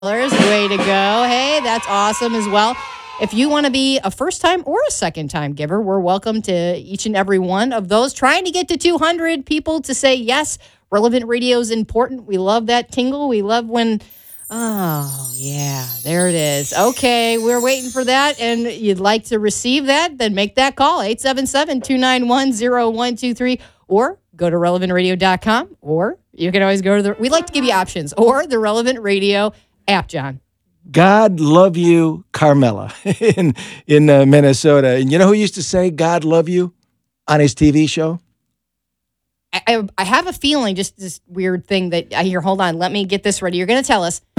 Way to go. Hey, that's awesome as well. If you want to be a first time or a second time giver, we're welcome to each and every one of those. Trying to get to 200 people to say yes, relevant radio is important. We love that tingle. We love when, oh, yeah, there it is. Okay, we're waiting for that. And you'd like to receive that, then make that call, 877-291-0123, or go to relevantradio.com, or you can always go to we like to give you options, or the Relevant Radio app, John. God love you, Carmela, in Minnesota. And you know who used to say God love you on his TV show? I have a feeling, just this weird thing that I hear. Hold on, let me get this ready. You're going to tell us.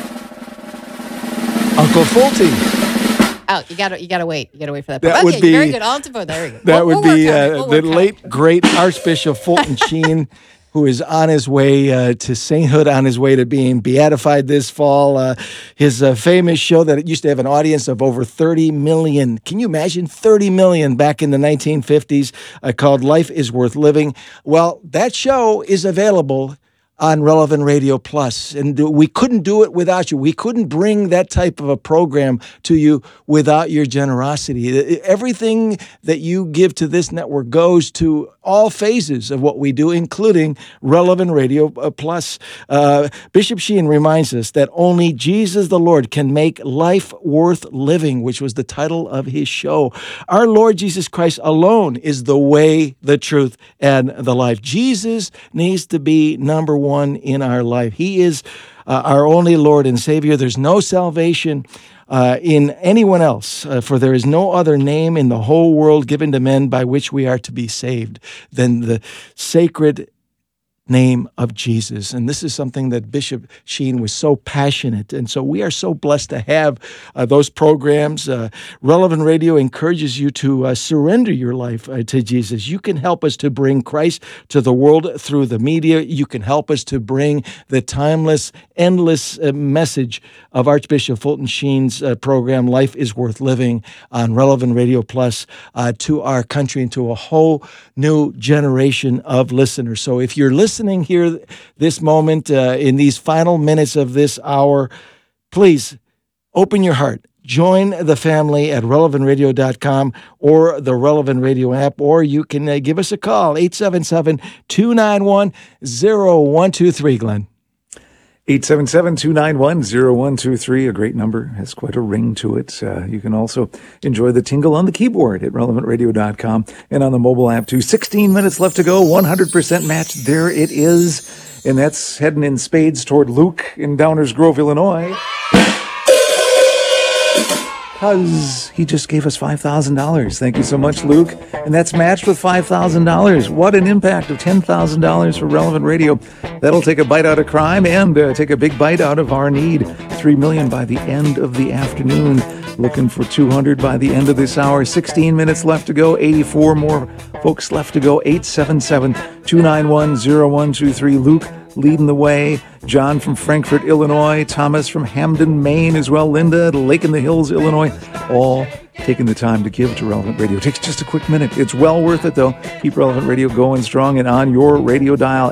Uncle Fulty. Oh, you gotta wait. You gotta wait for that. That okay, would be very good. I'll have to vote. There we go. That would be the late great Archbishop Fulton Sheen, who is on his way to sainthood, on his way to being beatified this fall. His famous show that it used to have an audience of over 30 million. Can you imagine 30 million back in the 1950s, called Life is Worth Living? Well, that show is available on Relevant Radio Plus. And we couldn't do it without you. We couldn't bring that type of a program to you without your generosity. Everything that you give to this network goes to all phases of what we do, including Relevant Radio Plus. Bishop Sheen reminds us that only Jesus the Lord can make life worth living, which was the title of his show. Our Lord Jesus Christ alone is the way, the truth, and the life. Jesus needs to be number one in our life. He is our only Lord and Savior. There's no salvation in anyone else, for there is no other name in the whole world given to men by which we are to be saved than the sacred name of Jesus. And this is something that Bishop Sheen was so passionate. And so we are so blessed to have those programs. Relevant Radio encourages you to surrender your life to Jesus. You can help us to bring Christ to the world through the media. You can help us to bring the timeless, endless message of Archbishop Fulton Sheen's program, Life is Worth Living, on Relevant Radio Plus to our country and to a whole new generation of listeners. So if you're listening here this moment, in these final minutes of this hour, please open your heart. Join the family at relevantradio.com or the Relevant Radio app, or you can give us a call, 877-291-0123, Glenn. 877-291-0123, a great number, has quite a ring to it. You can also enjoy the tingle on the keyboard at relevantradio.com and on the mobile app too. 16 minutes left to go, 100% match. There it is. And that's heading in spades toward Luke in Downers Grove, Illinois. Because he just gave us $5,000. Thank you so much, Luke. And that's matched with $5,000. What an impact of $10,000 for Relevant Radio. That'll take a bite out of crime and take a big bite out of our need. $3 million by the end of the afternoon. Looking for 200 by the end of this hour. 16 minutes left to go. 84 more folks left to go. 877-291-0123. Luke leading the way. John from Frankfort, Illinois. Thomas from Hamden, Maine as well. Linda, Lake in the Hills, Illinois. All taking the time to give to Relevant Radio. It takes just a quick minute. It's well worth it, though. Keep Relevant Radio going strong and on your radio dial,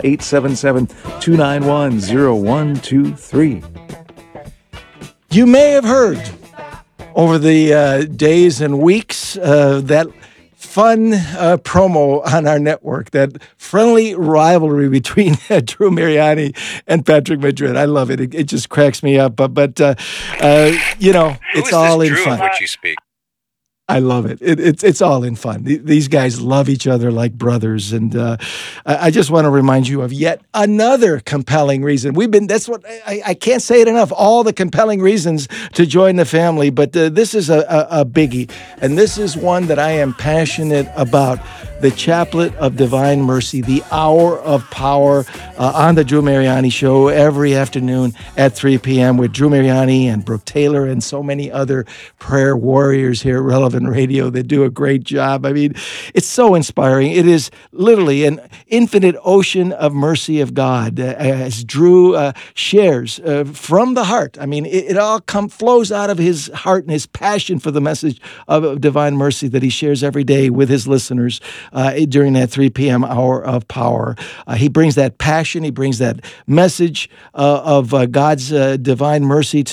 877-291-0123. You may have heard over the days and weeks that fun promo on our network, that friendly rivalry between Drew Mariani and Patrick Madrid. I love it. It just cracks me up. But you know, it's all in fun. Of which you speak? I love it. It's all in fun. These guys love each other like brothers. And I just want to remind you of yet another compelling reason. That's what I can't say it enough. All the compelling reasons to join the family. But this is a biggie. And this is one that I am passionate about. The Chaplet of Divine Mercy, the Hour of Power on the Drew Mariani Show every afternoon at 3 p.m. with Drew Mariani and Brooke Taylor and so many other prayer warriors here at Relevant Radio that do a great job. I mean, it's so inspiring. It is literally an infinite ocean of mercy of God, as Drew shares from the heart. I mean, it all flows out of his heart and his passion for the message of divine mercy that he shares every day with his listeners. during that 3 p.m. hour of power. He brings that passion. He brings that message of God's divine mercy